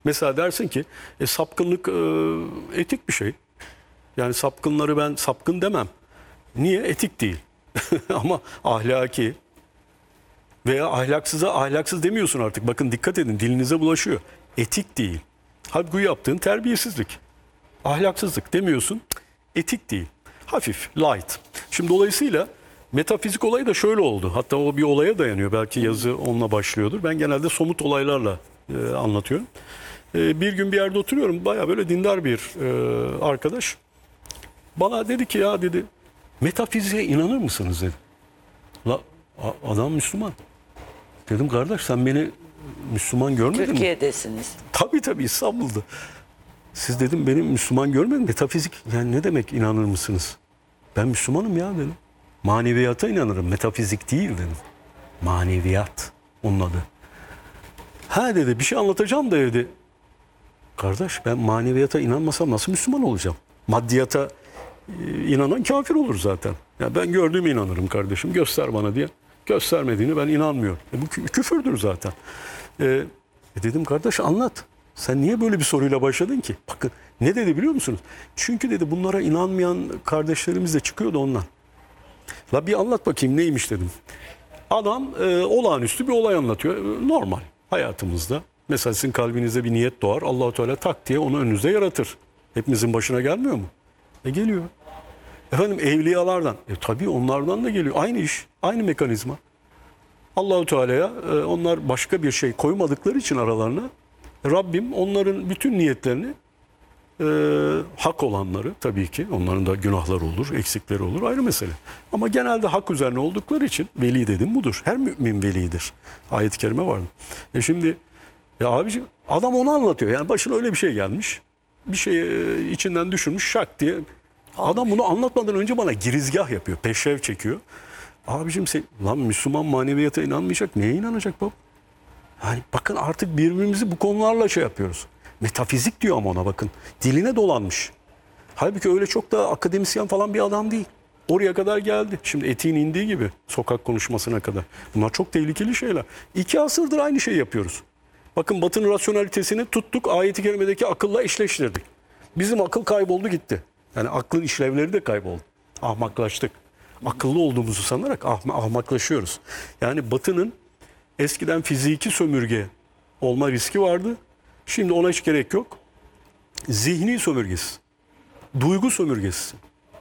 Mesela dersin ki sapkınlık etik bir şey. Yani sapkınları ben sapkın demem. Niye? Etik değil. Ama ahlaki veya ahlaksıza ahlaksız demiyorsun artık. Bakın dikkat edin, dilinize bulaşıyor. Etik değil. Halbuki bu yaptığın terbiyesizlik. Ahlaksızlık demiyorsun. Etik değil. Hafif, light. Şimdi dolayısıyla metafizik olayı da şöyle oldu. Hatta o bir olaya dayanıyor. Belki yazı onunla başlıyordur. Ben genelde somut olaylarla anlatıyorum. Bir gün bir yerde oturuyorum. Baya böyle dindar bir arkadaş. Bana dedi ki ya dedi metafiziğe inanır mısınız dedi. La, adam Müslüman. Dedim kardeş sen beni Müslüman görmedin mi? Türkiye'desiniz. Tabii İstanbul'da. Siz dedim benim Müslüman görmedin. Metafizik yani ne demek inanır mısınız? Ben Müslümanım ya dedim. Maneviyata inanırım. Metafizik değil dedim. Maneviyat onun adı. Ha dedi bir şey anlatacağım da dedi. Kardeş ben maneviyata inanmasam nasıl Müslüman olacağım? Maddiyata inanan kafir olur zaten. Ya ben gördüğüme inanırım kardeşim. Göster bana diye. Göstermediğini ben inanmıyorum. Bu küfürdür zaten. Dedim kardeş anlat. Sen niye böyle bir soruyla başladın ki? Bakın ne dedi biliyor musunuz? Çünkü dedi bunlara inanmayan kardeşlerimiz de çıkıyordu ondan. La bir anlat bakayım neymiş dedim. Adam olağanüstü bir olay anlatıyor. Normal hayatımızda. Mesela sizin kalbinizde bir niyet doğar. Allah-u Teala tak diye onu önünüzde yaratır. Hepimizin başına gelmiyor mu? Geliyor. Efendim evliyalardan. Tabii onlardan da geliyor. Aynı iş, aynı mekanizma. Allah-u Teala'ya onlar başka bir şey koymadıkları için aralarına Rabbim onların bütün niyetlerini hak olanları tabii ki onların da günahları olur, eksikleri olur ayrı mesele. Ama genelde hak üzerine oldukları için veli dedim budur. Her mümin velidir. Ayet-i kerime var. Şimdi ya abiciğim adam onu anlatıyor. Yani başına öyle bir şey gelmiş. Bir şey içinden düşürmüş şak diye. Adam bunu anlatmadan önce bana girizgah yapıyor. Peşrev çekiyor. Abicim sen lan Müslüman maneviyata inanmayacak. Neye inanacak baba? Yani bakın artık birbirimizi bu konularla şey yapıyoruz. Metafizik diyor ama ona bakın. Diline dolanmış. Halbuki öyle çok da akademisyen falan bir adam değil. Oraya kadar geldi. Şimdi etiğin indiği gibi sokak konuşmasına kadar. Bunlar çok tehlikeli şeyler. 2 asırdır aynı şeyi yapıyoruz. Bakın Batı'nın rasyonalitesini tuttuk. Ayet-i kerimedeki akılla eşleştirdik. Bizim akıl kayboldu gitti. Yani aklın işlevleri de kayboldu. Ahmaklaştık. Akıllı olduğumuzu sanarak ahmaklaşıyoruz. Yani Batı'nın eskiden fiziki sömürge olma riski vardı. Şimdi ona hiç gerek yok. Zihni sömürgesi. Duygu sömürgesi.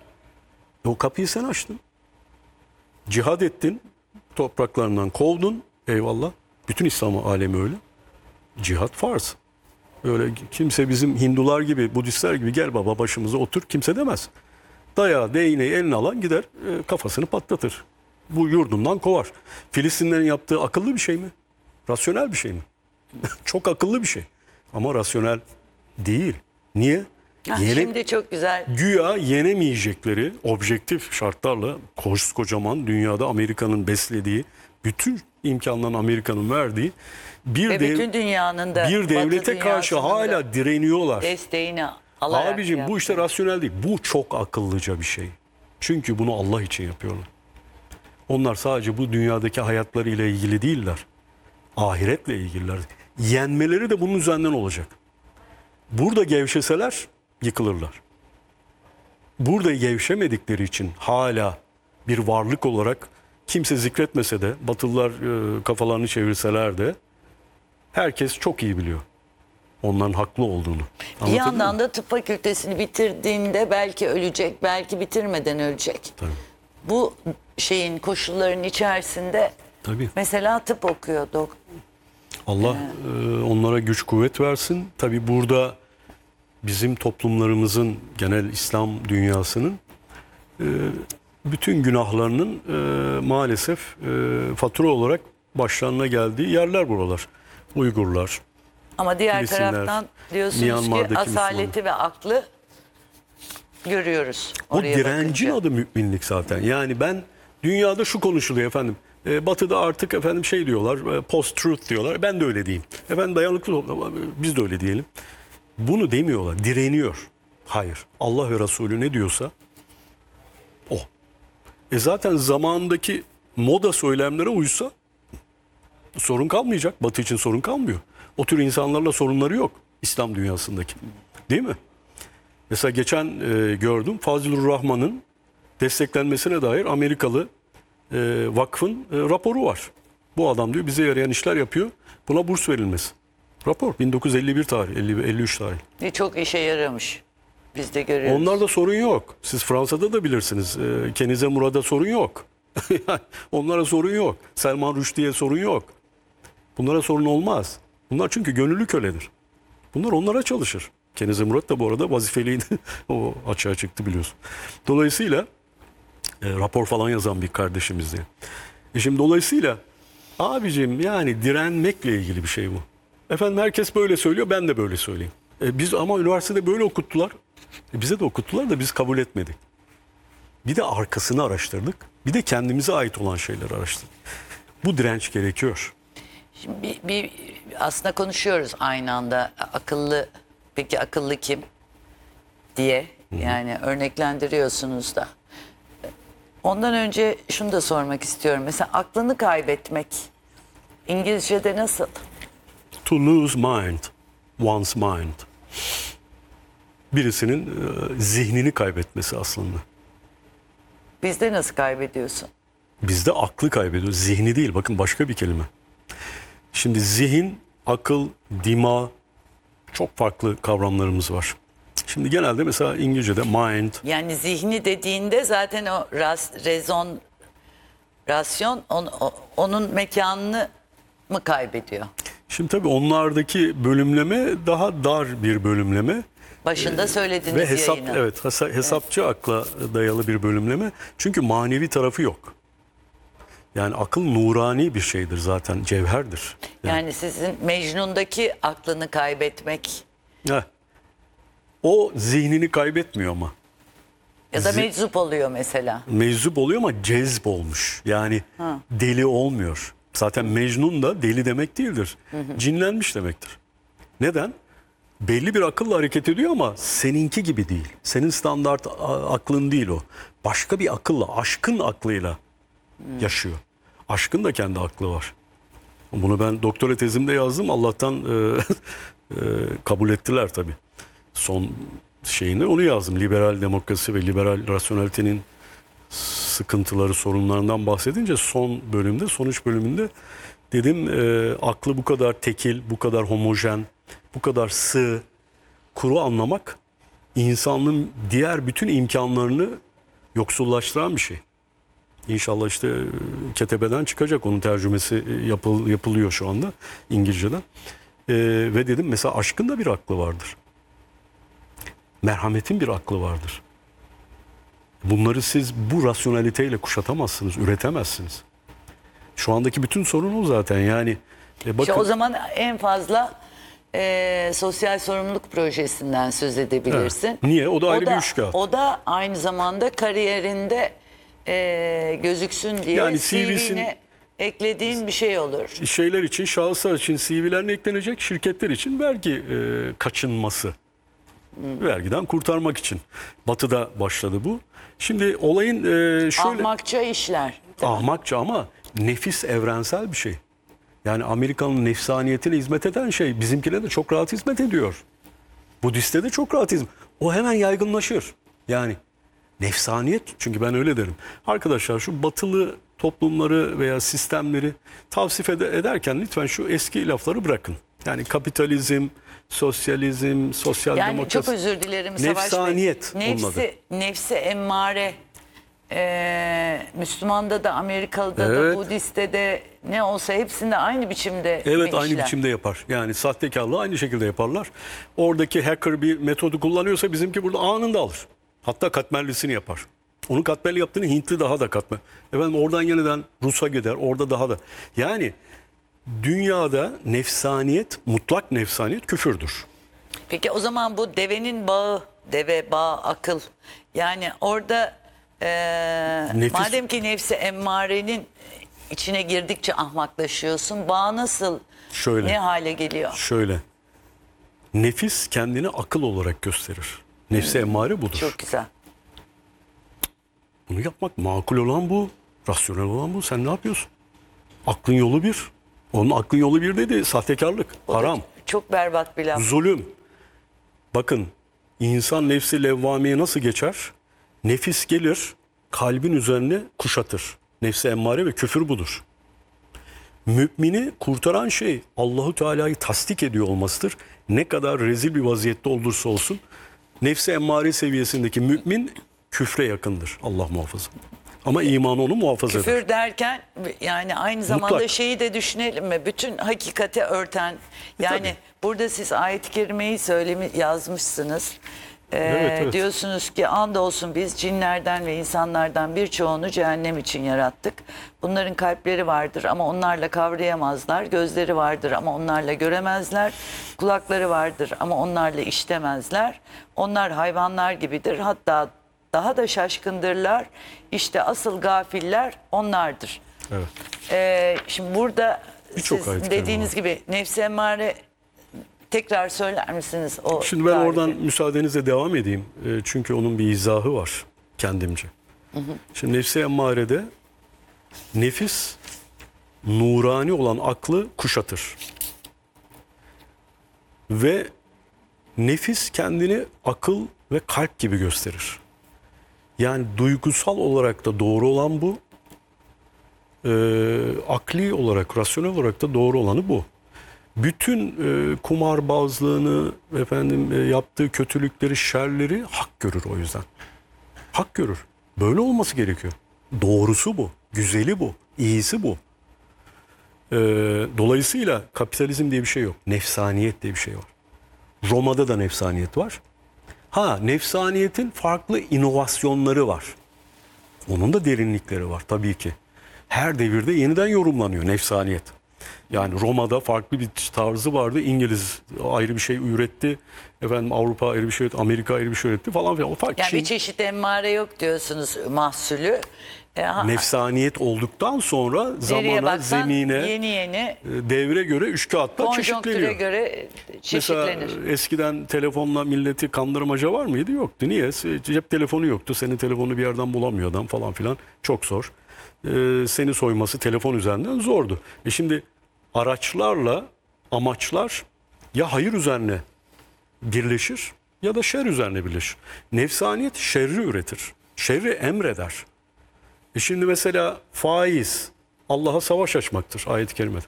O kapıyı sen açtın. Cihad ettin. Topraklarından kovdun. Eyvallah. Bütün İslam alemi öyle. Cihad farz. Böyle kimse bizim Hindular gibi, Budistler gibi gel baba başımıza otur kimse demez. Dayağı, değneği eline alan gider kafasını patlatır. Bu yurdundan kovar. Filistinlerin yaptığı akıllı bir şey mi? Rasyonel bir şey mi? Çok akıllı bir şey. Ama rasyonel değil. Niye? Şimdi çok güzel. Güya yenemeyecekleri objektif şartlarla kocaman dünyada Amerika'nın beslediği, bütün imkanların Amerika'nın verdiği Ve bütün dünyanın da bir devlete karşı hala direniyorlar. desteğini alarak. Abicim bu işte rasyonel değil. Bu çok akıllıca bir şey. Çünkü bunu Allah için yapıyorlar. Onlar sadece bu dünyadaki hayatlarıyla ilgili değiller. Ahiretle ilgililer. Yenmeleri de bunun üzerinden olacak. Burada gevşeseler yıkılırlar. Burada gevşemedikleri için hala bir varlık olarak kimse zikretmese de Batılılar kafalarını çevirseler de herkes çok iyi biliyor onların haklı olduğunu. Bir yandan da tıp fakültesini bitirdiğinde belki ölecek, belki bitirmeden ölecek. Tabii. Bu şeyin koşulların içerisinde Tabii. mesela tıp okuyordu. Allah onlara güç kuvvet versin. Tabii burada bizim toplumlarımızın, genel İslam dünyasının bütün günahlarının maalesef fatura olarak başlarına geldiği yerler buralar. Uygurlar. Ama diğer Filistinler, taraftan diyorsunuz ki Myanmar'daki asaleti ve aklı görüyoruz. Bu Oraya direncin bakınca. adı müminlik zaten. Yani ben dünyada şu konuşuluyor efendim. Batı'da artık efendim şey diyorlar, post-truth diyorlar. Ben de öyle diyeyim. Efendim dayanıklı toplum, biz de öyle diyelim. Bunu demiyorlar, direniyor. Hayır. Allah ve Resulü ne diyorsa o. Zaten zamandaki moda söylemlere uysa sorun kalmayacak. Batı için sorun kalmıyor. O tür insanlarla sorunları yok. İslam dünyasındaki. Değil mi? Mesela geçen gördüm Fazlur Rahman'ın desteklenmesine dair Amerikalı vakfın raporu var. Bu adam diyor bize yarayan işler yapıyor. Buna burs verilmesi. Rapor 1951 tarih, 53 tarih. Çok işe yaramış. Biz de görüyoruz. Onlarda sorun yok. Siz Fransa'da da bilirsiniz. Kenize Murad'a sorun yok. Onlara sorun yok. Selman Rushdie'ye sorun yok. Bunlara sorun olmaz. Bunlar çünkü gönüllü köledir. Bunlar onlara çalışır. Kenize Murat da bu arada vazifeliydi. O açığa çıktı biliyorsun. Dolayısıyla rapor falan yazan bir kardeşimiz diye. Şimdi dolayısıyla abicim yani direnmekle ilgili bir şey bu. Efendim herkes böyle söylüyor, ben de böyle söyleyeyim. Biz ama üniversitede böyle okuttular. Bize de okuttular da biz kabul etmedik. Bir de arkasını araştırdık. Bir de kendimize ait olan şeyleri araştırdık. Bu direnç gerekiyor. Şimdi bir aslında konuşuyoruz aynı anda akıllı, peki akıllı kim diye yani örneklendiriyorsunuz da. Ondan önce şunu da sormak istiyorum. Mesela aklını kaybetmek İngilizce'de nasıl? To lose mind, one's mind. Birisinin zihnini kaybetmesi aslında. Bizde nasıl kaybediyorsun? Bizde aklı kaybediyor, zihni değil. Bakın başka bir kelime. Şimdi zihin, akıl, dima çok farklı kavramlarımız var. Şimdi genelde mesela İngilizce'de mind. Yani zihni dediğinde zaten o rasyon onun mekanını mı kaybediyor? Şimdi tabii onlardaki bölümleme daha dar bir bölümleme. Başında söylediğiniz Ve yayını. evet hesapçı akla dayalı bir bölümleme. Çünkü manevi tarafı yok. Yani akıl nurani bir şeydir zaten, cevherdir. Yani sizin Mecnun'daki aklını kaybetmek Heh. O zihnini kaybetmiyor ama. ya da meczup oluyor mesela. Meczup oluyor ama cezb olmuş. Yani deli olmuyor. Zaten Mecnun da deli demek değildir. Cinlenmiş demektir. Neden? Belli bir akılla hareket ediyor ama seninki gibi değil. Senin standart aklın değil o. Başka bir akılla, aşkın aklıyla yaşıyor. Aşkın da kendi aklı var. Bunu ben doktora tezimde yazdım. Allah'tan kabul ettiler tabii. Son şeyini onu yazdım. Liberal demokrasi ve liberal rasyonelitenin sıkıntıları, sorunlarından bahsedince son bölümde, son 3 bölümünde dedim aklı bu kadar tekil, bu kadar homojen, bu kadar sığ, kuru anlamak insanlığın diğer bütün imkanlarını yoksullaştıran bir şey. İnşallah işte ketebeden çıkacak. Onun tercümesi yapılıyor şu anda İngilizce'den. Ve dedim mesela aşkın da bir aklı vardır. Merhametin bir aklı vardır. Bunları siz bu rasyoneliteyle kuşatamazsınız, üretemezsiniz. Şu andaki bütün sorun o zaten. Yani bakın. İşte o zaman en fazla sosyal sorumluluk projesinden söz edebilirsin. Evet. Niye? O da ayrı bir üçkağıt. O da aynı zamanda kariyerinde gözüksün diye Yani CV'ne eklediğin bir şey olur. Şeyler için, şahıslar için CV'lerine eklenecek, şirketler için vergi kaçınması. Vergiden kurtarmak için. Batı'da başladı bu. Şimdi olayın şöyle... Ahmakça işler. Ahmakça ama nefis evrensel bir şey. Yani Amerika'nın nefsaniyetine hizmet eden şey bizimkine de çok rahat hizmet ediyor. Budist'te de çok rahat hizmet. O hemen yaygınlaşır. Yani nefsaniyet, çünkü ben öyle derim. Arkadaşlar şu batılı toplumları veya sistemleri tavsif ederken lütfen şu eski lafları bırakın. Yani kapitalizm, sosyalizm, sosyal Yani demokrasi. çok özür dilerim Savaş Bey. Nefsaniyet onun adı. Nefsi emmare. Müslüman'da da, Amerikalı'da Evet. da, Budist'te de ne olsa hepsinde aynı biçimde Evet, mi aynı işler? biçimde yapar. Yani sahtekarlığı aynı şekilde yaparlar. Oradaki hacker bir metodu kullanıyorsa bizimki burada anında alır. Hatta katmerlisini yapar. Onun katmerli yaptığını Hintli daha da katmer. Efendim oradan yeniden Rus'a gider. Orada daha da. Yani dünyada nefsaniyet, mutlak nefsaniyet küfürdür. Peki o zaman bu devenin bağı, deve bağı, akıl. Yani orada madem ki nefsi emmarenin içine girdikçe ahmaklaşıyorsun. Bağ nasıl, Şöyle. ne hale geliyor? Şöyle. Nefis kendini akıl olarak gösterir. Nefsi emmare budur. Çok güzel. Bunu yapmak makul olan bu. Rasyonel olan bu. Sen ne yapıyorsun? Aklın yolu bir. Onun aklın yolu bir dedi. Sahtekarlık. O da Haram. çok berbat bir laf. Zulüm. Bakın, insan nefsi levvameye nasıl geçer? Nefis gelir, kalbin üzerine kuşatır. Nefsi emmare ve küfür budur. Mümini kurtaran şey Allahu Teala'yı tasdik ediyor olmasıdır. Ne kadar rezil bir vaziyette olursa olsun nefsi emmare seviyesindeki mümin küfre yakındır. Allah muhafaza. Ama imanı onu muhafaza eder. Küfür derken yani aynı zamanda Mutlak. şeyi de düşünelim mi? Bütün hakikati örten, yani tabii. burada siz ayet-i kerimeyi yazmışsınız. Evet. Diyorsunuz ki andolsun biz cinlerden ve insanlardan birçoğunu cehennem için yarattık. Bunların kalpleri vardır ama onlarla kavrayamazlar. Gözleri vardır ama onlarla göremezler. Kulakları vardır ama onlarla işitemezler. Onlar hayvanlar gibidir. Hatta daha da şaşkındırlar. İşte asıl gafiller onlardır. Evet. Şimdi burada Birçok siz ayet-i kerime dediğiniz var. gibi nefs-i emmare, tekrar söyler misiniz o Şimdi ben tarifi? oradan müsaadenizle devam edeyim. Çünkü onun bir izahı var kendimce. Şimdi nefsi emmarede nefis nurani olan aklı kuşatır. Ve nefis kendini akıl ve kalp gibi gösterir. Yani duygusal olarak da doğru olan bu. Akli olarak, rasyonel olarak da doğru olanı bu. Bütün kumarbazlığını, yaptığı kötülükleri, şerleri hak görür o yüzden. Hak görür. Böyle olması gerekiyor. Doğrusu bu, güzeli bu, iyisi bu. Dolayısıyla kapitalizm diye bir şey yok. Nefsaniyet diye bir şey var. Roma'da da nefsaniyet var. Nefsaniyetin farklı inovasyonları var. Onun da derinlikleri var tabii ki. Her devirde yeniden yorumlanıyor nefsaniyet. Yani Roma'da farklı bir tarzı vardı. İngiliz ayrı bir şey üretti. Avrupa ayrı bir şey üretti. Amerika ayrı bir şey üretti falan filan. Yani bir çeşit emmare yok diyorsunuz mahsulü. Nefsaniyet olduktan sonra Nereye zamana, baksan zemine, yeni devre göre üç kağıtta konjonktüre çeşitleniyor. göre çeşitlenir. Mesela eskiden telefonla milleti kandırmaca var mıydı? Yoktu. Niye? Cep telefonu yoktu. Senin telefonunu bir yerden bulamıyor adam falan filan. Çok zor. Seni soyması telefon üzerinden zordu. Şimdi araçlarla amaçlar ya hayır üzerine birleşir ya da şer üzerine birleşir. Nefsaniyet şerri üretir. Şerri emreder. Şimdi mesela faiz Allah'a savaş açmaktır ayet-i kerimede.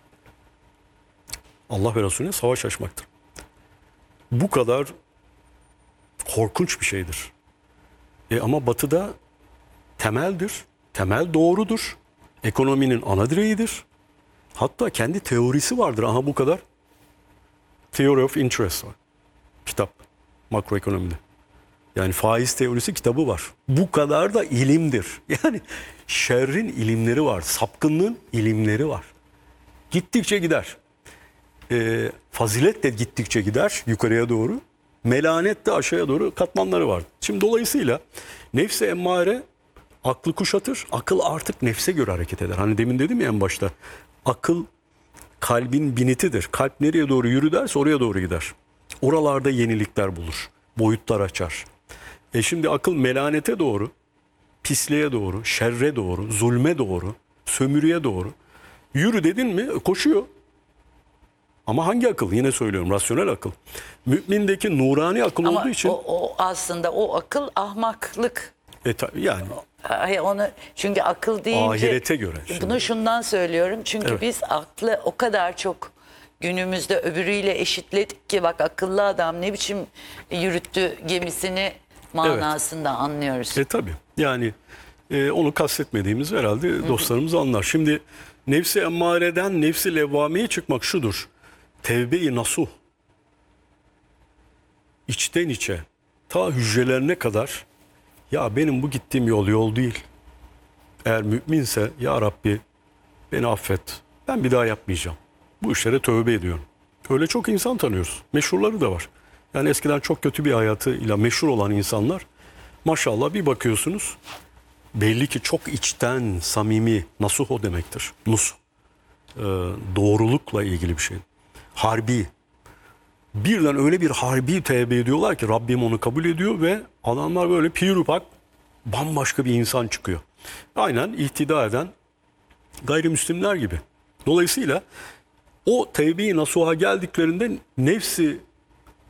Allah ve Resulüne savaş açmaktır. Bu kadar korkunç bir şeydir. Ama Batı'da temeldir. Temel doğrudur. Ekonominin ana direğidir. Hatta kendi teorisi vardır. Aha bu kadar. Theory of Interest var. Kitap. Makroekonomide. Yani faiz teorisi kitabı var. Bu kadar da ilimdir. Yani şerrin ilimleri var. Sapkınlığın ilimleri var. Gittikçe gider. Fazilet de gittikçe gider yukarıya doğru. Melanet de aşağıya doğru katmanları var. Şimdi dolayısıyla nefs-i emmare aklı kuşatır. Akıl artık nefse göre hareket eder. Hani demin dedim ya en başta. Akıl kalbin binitidir. Kalp nereye doğru yürü derse oraya doğru gider. Oralarda yenilikler bulur. Boyutlar açar. Şimdi akıl melanete doğru, pisliğe doğru, şerre doğru, zulme doğru, sömürüye doğru. Yürü dedin mi koşuyor. Ama hangi akıl? Yine söylüyorum, rasyonel akıl. Mümindeki nurani akıl Ama olduğu için... o aslında o akıl ahmaklık. Yani Onu çünkü akıl deyince ahirete göre. bunu şundan söylüyorum çünkü Evet. biz aklı o kadar çok günümüzde öbürüyle eşitledik ki bak akıllı adam ne biçim yürüttü gemisini manasında anlıyoruz. Tabii. Yani onu kastetmediğimiz herhalde dostlarımız anlar. Şimdi nefsi emmareden nefsi levvameye çıkmak şudur. Tevbe-i nasuh. İçten içe ta hücrelerine kadar ya benim bu gittiğim yol değil. Eğer müminse ya Rabbi beni affet. Ben bir daha yapmayacağım. Bu işlere tövbe ediyorum. Öyle çok insan tanıyoruz. Meşhurları da var. Yani eskiden çok kötü bir hayatıyla meşhur olan insanlar maşallah bir bakıyorsunuz belli ki çok içten, samimi, nasuh o demektir. Nus. Doğrulukla ilgili bir şey. Harbi. Birden öyle bir harbi tevbe ediyorlar ki Rabbim onu kabul ediyor ve adamlar böyle pir-ü-pak bambaşka bir insan çıkıyor. Aynen ihtida eden gayrimüslimler gibi. Dolayısıyla O tevbe-i nasuha geldiklerinde nefsi